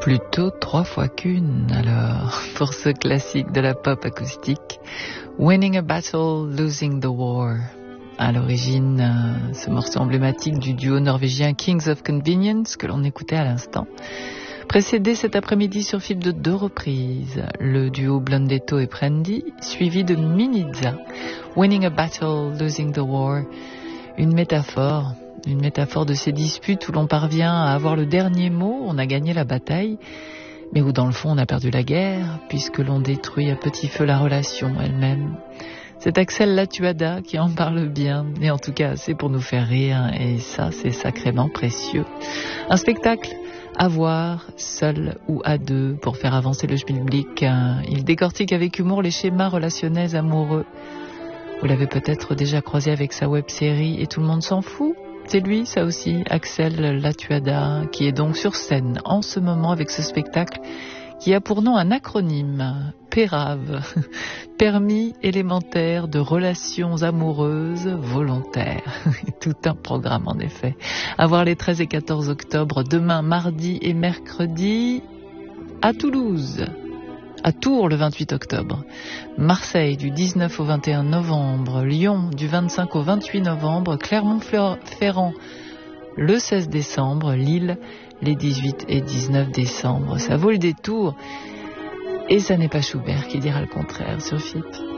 Plutôt 3 fois qu'une, alors, pour ce classique de la pop acoustique. Winning a battle, losing the war. À l'origine, ce morceau emblématique du duo norvégien Kings of Convenience, que l'on écoutait à l'instant. Précédé cet après-midi sur fil de 2 reprises, le duo Blondetto et Prendy, suivi de Minizza. Winning a battle, losing the war. Une métaphore de ces disputes où l'on parvient à avoir le dernier mot, on a gagné la bataille, mais où dans le fond on a perdu la guerre, puisque l'on détruit à petit feu la relation elle-même. C'est Axel Latuada qui en parle bien, et en tout cas c'est pour nous faire rire, et ça c'est sacrément précieux. Un spectacle à voir, seul ou à deux, pour faire avancer le schmilblick. Il décortique avec humour les schémas relationnels amoureux. Vous l'avez peut-être déjà croisé avec sa web-série « Et tout le monde s'en fout ». C'est lui, ça aussi, Axel Latuada, qui est donc sur scène en ce moment avec ce spectacle qui a pour nom un acronyme, PÉRAV, Permis élémentaire de relations amoureuses volontaires. Tout un programme en effet. À voir les 13 et 14 octobre, demain, mardi et mercredi, à Toulouse. À Tours le 28 octobre, Marseille du 19 au 21 novembre, Lyon du 25 au 28 novembre, Clermont-Ferrand le 16 décembre, Lille les 18 et 19 décembre. Ça vaut le détour et ça n'est pas Schubert qui dira le contraire sur FIP.